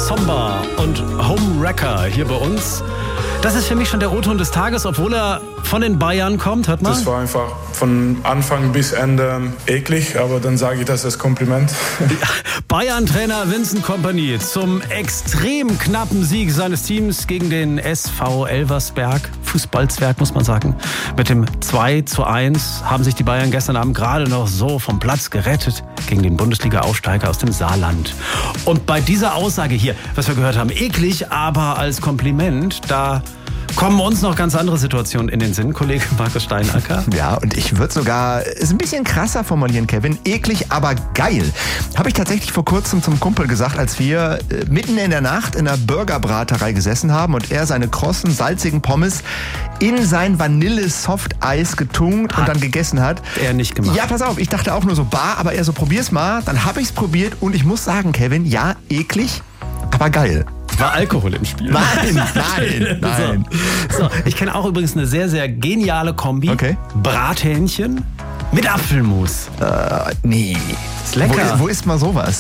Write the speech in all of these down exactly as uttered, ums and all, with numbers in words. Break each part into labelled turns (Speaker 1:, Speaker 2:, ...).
Speaker 1: Somba und Homewrecker hier bei uns. Das ist für mich schon der O-Ton des Tages, obwohl er von den Bayern kommt. Hört mal.
Speaker 2: Das war einfach von Anfang bis Ende eklig, aber dann sage ich das als Kompliment.
Speaker 1: Bayern-Trainer Vincent Kompany zum extrem knappen Sieg seines Teams gegen den S V Elversberg. Fußballzwerg, muss man sagen. Mit dem zwei zu eins haben sich die Bayern gestern Abend gerade noch so vom Platz gerettet gegen den Bundesliga-Aufsteiger aus dem Saarland. Und bei dieser Aussage hier, was wir gehört haben, eklig, aber als Kompliment, da kommen uns noch ganz andere Situationen in den Sinn, Kollege Markus Steinacker.
Speaker 3: Ja, und ich würde sogar, ist ein bisschen krasser formulieren, Kevin. Eklig, aber geil. Habe ich tatsächlich vor kurzem zum Kumpel gesagt, als wir äh, mitten in der Nacht in einer Burgerbraterei gesessen haben und er seine krossen, salzigen Pommes in sein Vanille-Soft-Eis getunkt hat und dann gegessen hat.
Speaker 1: Er nicht gemacht.
Speaker 3: Ja, pass auf, ich dachte auch nur so, bar, aber er so, probier's mal. Dann habe ich's probiert und ich muss sagen, Kevin, ja, eklig, aber geil.
Speaker 1: War Alkohol im Spiel?
Speaker 3: Nein, nein, nein.
Speaker 1: So, so, ich kenne auch übrigens eine sehr, sehr geniale Kombi.
Speaker 3: Okay.
Speaker 1: Brathähnchen mit Apfelmus.
Speaker 3: Äh, nee.
Speaker 1: Ist lecker.
Speaker 3: Wo, wo isst man sowas?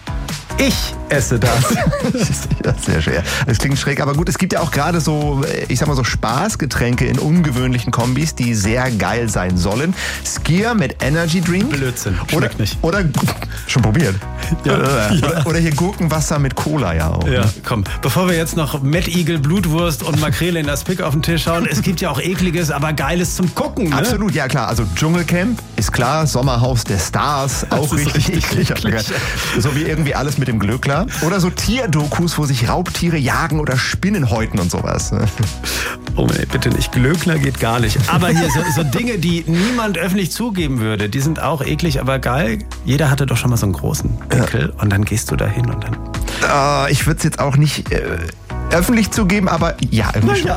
Speaker 1: Ich esse das.
Speaker 3: Das ist sehr schwer. Das klingt schräg, aber gut, es gibt ja auch gerade so, ich sag mal so Spaßgetränke in ungewöhnlichen Kombis, die sehr geil sein sollen. Skier mit Energy Drink.
Speaker 1: Blödsinn,
Speaker 3: oder,
Speaker 1: schmeckt nicht.
Speaker 3: Oder, schon probiert.
Speaker 1: Ja.
Speaker 3: Oder,
Speaker 1: Ja.
Speaker 3: oder hier Gurkenwasser mit Cola ja auch.
Speaker 1: Ja,
Speaker 3: Ne?
Speaker 1: komm, bevor wir jetzt noch Mad Eagle, Blutwurst und Makrele in das Pick auf den Tisch schauen, es gibt ja auch ekliges, aber geiles zum Gucken, ne?
Speaker 3: Absolut, ja klar. Also Dschungelcamp ist klar, Sommerhaus der Stars, auch
Speaker 1: Das ist
Speaker 3: richtig,
Speaker 1: richtig
Speaker 3: eklig.
Speaker 1: eklig.
Speaker 3: So wie irgendwie alles mit dem Glöckler. Oder so Tierdokus, wo sich Raubtiere jagen oder Spinnen häuten und sowas. Ne?
Speaker 1: Oh nee, bitte nicht. Glöckler geht gar nicht. Aber hier so, so Dinge, die niemand öffentlich zugeben würde, die sind auch eklig, aber geil. Jeder hatte doch schon mal so einen großen Pickel und dann gehst du da hin und dann...
Speaker 3: Äh, ich würde es jetzt auch nicht äh, öffentlich zugeben, aber ja, irgendwie schon.
Speaker 1: Ja.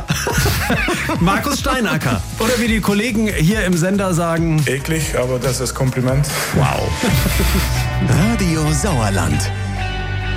Speaker 1: Markus Steinacker. Oder wie die Kollegen hier im Sender sagen...
Speaker 2: Eklig, aber das als Kompliment.
Speaker 1: Wow.
Speaker 4: Radio Sauerland.